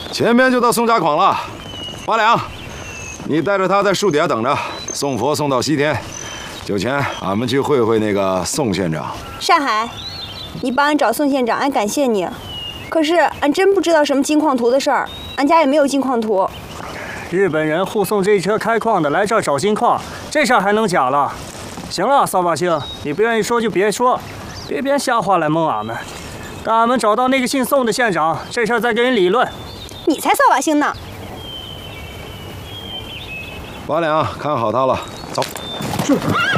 前面就到宋家矿了。八两，你带着他在树底下等着，送佛送到西天。酒前俺们去会会那个宋县长。 上海，你帮俺找宋县长，俺感谢你。可是俺真不知道什么金矿图的事儿，俺家也没有金矿图。 日本人护送这一车开矿的来这儿找金矿，这事儿还能假了？行了，扫把星，你不愿意说就别说，别编瞎话来蒙俺们。等俺们找到那个姓宋的县长，这事儿再跟人理论。 你才扫把星呢！ 八两，看好他了，走。是。